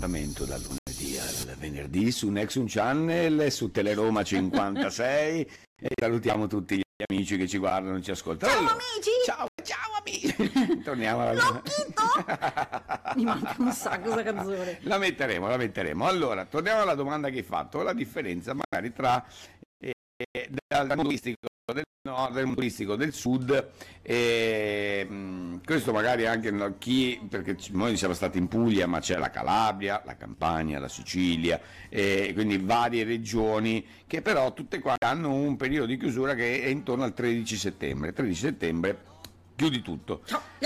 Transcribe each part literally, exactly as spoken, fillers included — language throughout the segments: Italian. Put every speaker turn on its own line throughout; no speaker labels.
appuntamento dal lunedì al venerdì su Nexum Channel, su Teleroma cinquantasei e salutiamo tutti gli amici che ci guardano e ci ascoltano.
Ciao
allora,
amici!
Ciao, ciao amici! Torniamo alla...
L'occhito! Mi manca un sacco questa canzone.
La metteremo, la metteremo. Allora, torniamo alla domanda che hai fatto, la differenza magari tra eh, dal mondo turistico del nord e il mondo turistico del sud, e mh, questo magari anche no, chi, perché noi siamo stati in Puglia, ma c'è la Calabria, la Campania, la Sicilia, e quindi varie regioni che però tutte qua hanno un periodo di chiusura che è intorno al tredici settembre. tredici settembre chiudi tutto.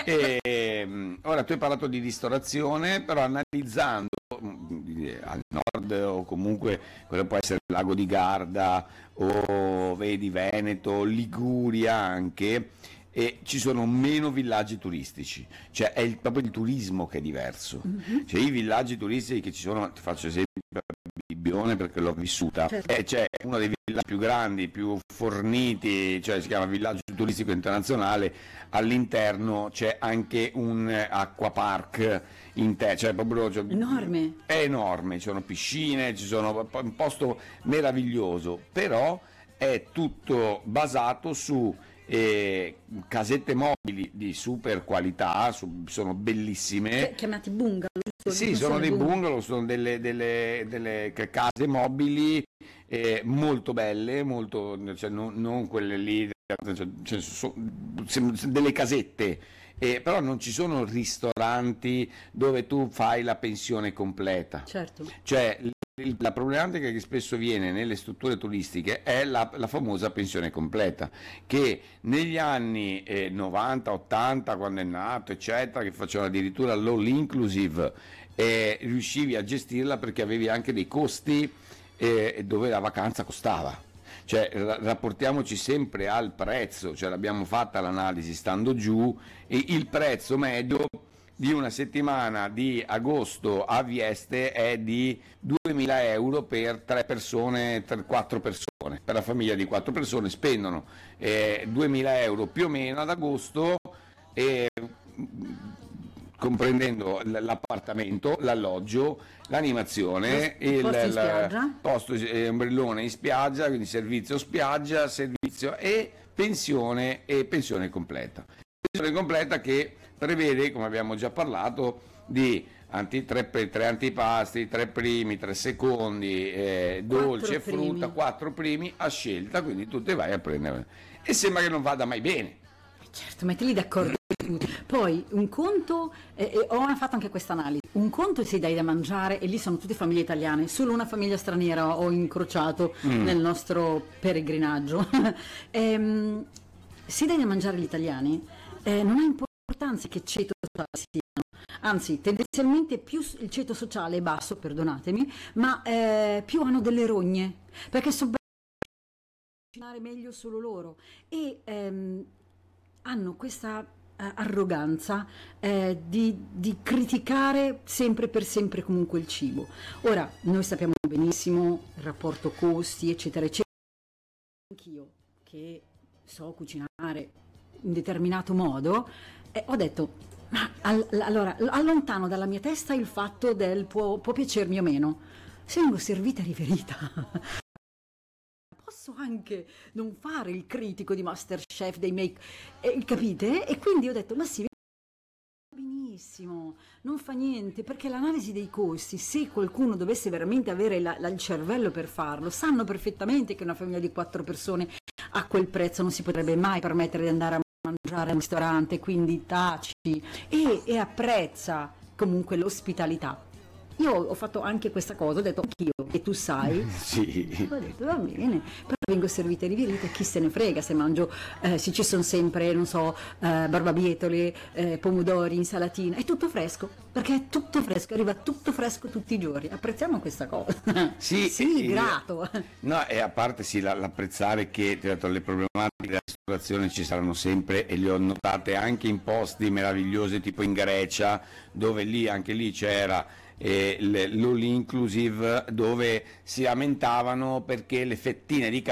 E, mh, ora tu hai parlato di ristorazione, però analizzando mh, al nord o comunque quello può essere il lago di Garda o vedi Veneto, Liguria anche, e ci sono meno villaggi turistici, cioè è il, proprio il turismo che è diverso. Mm-hmm. Cioè i villaggi turistici che ci sono, ti faccio esempio per Bibbione perché l'ho vissuta, certo. eh, c'è uno dei villaggi più grandi, più forniti, cioè si chiama Villaggio Turistico Internazionale, all'interno c'è anche un acquapark inter- cioè proprio cioè,
enorme,
è enorme, ci sono piscine, ci sono un posto meraviglioso, però è tutto basato su eh, casette mobili di super qualità, su, sono bellissime,
chiamati bungalow.
Sì, sono, sono dei bungalow, bungalow sono delle, delle, delle case mobili eh, molto belle, molto, cioè non, non quelle lì, cioè, so, delle casette, eh, però non ci sono ristoranti dove tu fai la pensione completa.
Certo.
Cioè, la problematica che spesso viene nelle strutture turistiche è la, la famosa pensione completa, che negli anni eh, novanta ottanta, quando è nato eccetera, che facevano addirittura l'all inclusive, eh, riuscivi a gestirla perché avevi anche dei costi eh, dove la vacanza costava. Cioè ra- rapportiamoci sempre al prezzo, cioè l'abbiamo fatta l'analisi stando giù, e il prezzo medio di una settimana di agosto a Vieste è di duemila euro per tre persone, per quattro persone, per la famiglia di quattro persone spendono eh, duemila euro più o meno ad agosto, eh, comprendendo l'appartamento, l'alloggio, l'animazione, il,
posto in spiaggia,
il posto eh, ombrellone in spiaggia, quindi servizio spiaggia, servizio e pensione e pensione completa. Pensione completa che prevede, come abbiamo già parlato, di anti, tre, tre antipasti, tre primi, tre secondi, eh, dolce e frutta, quattro primi a scelta, quindi tu te vai a prendere. E sembra che non vada mai bene.
Certo, mettili d'accordo tutti. Poi un conto, eh, eh, ho fatto anche questa analisi, un conto si dai da mangiare e lì sono tutte famiglie italiane, solo una famiglia straniera ho incrociato mm. nel nostro peregrinaggio. ehm, si dai da mangiare gli italiani, eh, non ha importanza che ceto sociale siano, anzi tendenzialmente più il ceto sociale è basso, perdonatemi, ma eh, più hanno delle rogne, perché so cucinare meglio solo loro e ehm, hanno questa eh, arroganza eh, di, di criticare sempre per sempre comunque il cibo. Ora, noi sappiamo benissimo il rapporto costi, eccetera, eccetera. Anch'io, che so cucinare in determinato modo, eh, ho detto, ma all- allora, allontano dalla mia testa il fatto del può, può piacermi o meno. Se vengo servita e riverita... posso anche non fare il critico di Masterchef, dei make, eh, capite? E quindi ho detto, ma sì, benissimo, non fa niente, perché l'analisi dei costi, se qualcuno dovesse veramente avere la, la, il cervello per farlo, sanno perfettamente che una famiglia di quattro persone a quel prezzo non si potrebbe mai permettere di andare a mangiare al ristorante, quindi taci e, e apprezza comunque l'ospitalità. Io ho fatto anche questa cosa, ho detto anch'io, e tu sai,
sì.
Ho detto va bene, però vengo servita e riverita, chi se ne frega se mangio, eh, se ci sono sempre, non so, eh, barbabietole, eh, pomodori, insalatina, è tutto fresco, perché è tutto fresco, arriva tutto fresco tutti i giorni, apprezziamo questa cosa.
Sì,
sì
eh,
grato.
No, e a parte sì, la, l'apprezzare che ti ho detto, le problematiche della ristorazione ci saranno sempre e le ho notate anche in posti meravigliosi tipo in Grecia, dove lì anche lì c'era e l'all inclusive, dove si lamentavano perché le fettine di carne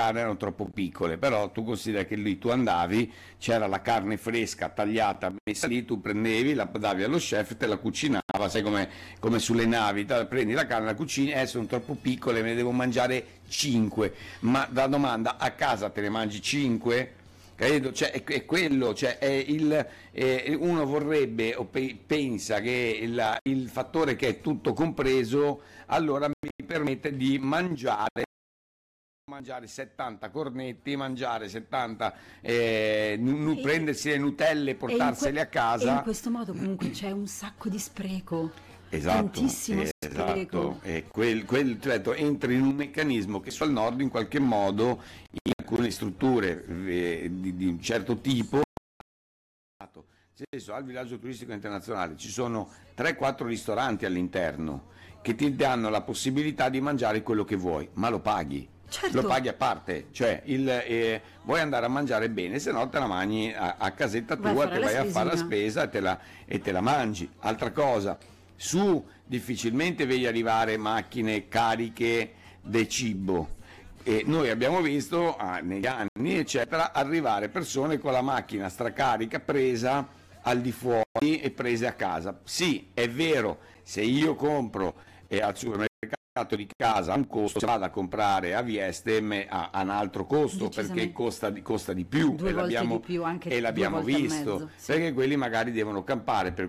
carne erano troppo piccole, però tu considera che lì tu andavi, c'era la carne fresca tagliata, messa lì, tu prendevi, la davi allo chef, te la cucinava, sai come, come sulle navi, te prendi la carne, la cucini, eh sono troppo piccole, me ne devo mangiare cinque, ma la domanda, a casa te ne mangi cinque? Credo, cioè, è, è quello, cioè, è il, eh, uno vorrebbe o pe- pensa che il, il fattore che è tutto compreso, allora mi permette di mangiare mangiare settanta cornetti, mangiare settanta, eh, nu- nu-
E-
prendersi le Nutelle e
E in que-
portarsele a
E in
casa.
questo modo comunque c'è un sacco di spreco,
Esatto,
tantissimo
eh,
spreco.
esatto. E quel, quel, certo, entri in un meccanismo che al nord in qualche modo in alcune strutture eh, di, di un certo tipo, stesso, al villaggio turistico internazionale ci sono tre quattro ristoranti all'interno che ti danno la possibilità di mangiare quello che vuoi, ma lo paghi.
Certo.
Lo paghi a parte, cioè il, eh, vuoi andare a mangiare bene, se no te la mangi a, a casetta
Vai a
tua,
fare
te
la
vai a fare la
spesina.
spesa e te la, e te la mangi. Altra cosa, su difficilmente vedi arrivare macchine cariche di cibo. E noi abbiamo visto ah, negli anni eccetera arrivare persone con la macchina stracarica presa al di fuori e prese a casa. Sì, è vero, se io compro eh, al supermercato di casa a un costo, se vado a comprare a Vieste me- ha, ha un altro costo perché
Decisamente.
costa di, costa di più
Due
e
volte
l'abbiamo,
di più, anche
e
due
l'abbiamo
volte e
visto,
mezzo, sì.
perché quelli magari devono campare per